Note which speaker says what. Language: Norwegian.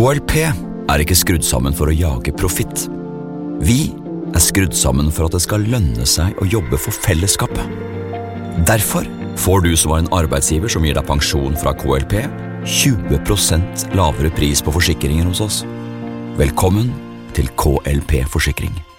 Speaker 1: KLP ikke skrudd sammen for å jage profitt. Vi skrudd sammen for at det skal lønne seg å jobbe for fellesskapet. Derfor får du som var en arbeidsgiver som gir deg pensjon fra KLP 20% lavere pris på forsikringer hos oss. Velkommen til KLP Forsikring.